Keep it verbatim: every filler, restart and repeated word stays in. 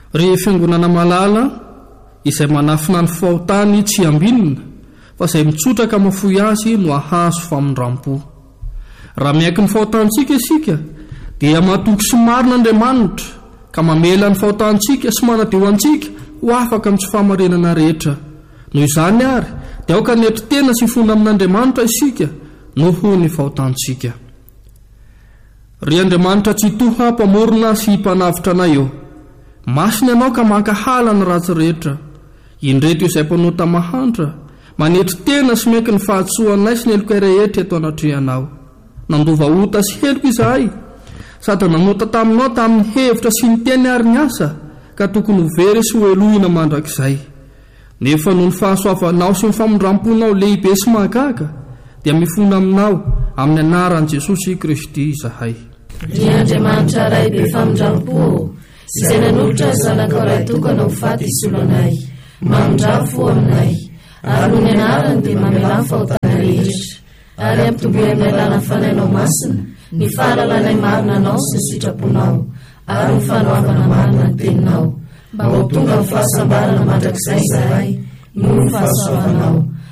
ry fiangonana malala izay manafina ny fahotany tsy ambinina fa izay mitsotraka mafoy azy no ahazo famondram-po. Raha miaiky ny fahotantsika isika dia matoky sy marina Andriamanitra ka mamela ny fahotantsika sy manadeo antsika ho afaka amin'ny tsy fahamarinana rehetra. Noho izany ary dia aoka netry tena sy fona amin'Andriamanitra isika noho ny fahotantsika. Ry Andriamanitra tsy toha mpamorona sy mpanavitra anay eo. Masiny ianao ka mankahala ny ratsy rehetra. Indreto izay mpanota mahantra manetry tena sy maiky ny fahatsoanay sy ny heloka rehetra eto anatrehanao. Nandova ota sy heloko izahay sady nanota taminao tamin'ny hevitra sy ny teny ary ny asa ka tokony ho very sy ho elohina mandrakizay. Nefa noho ny fahasoavanao sy ny famondram-ponao lehibe sy mahagaga dia mifona aminao amin'ny anaran'i Jesosy Kristy izahay. Ry Andriamanitra ray be famondram-po izay nanolotra ny zanakao ray tokana ho faty isolo anay, mamondra-fo aminay ary noho ny anarany dia mamela ny fahotana rehetra ary ampitombo amin'ny alàna fanainao masina ny fahalalànay marina anao sy ny sitraponao ary ny fanoavana marina ny teninao mba ho tonga ny fahasambarana mandrakizay izahay noho ny fahasoavanao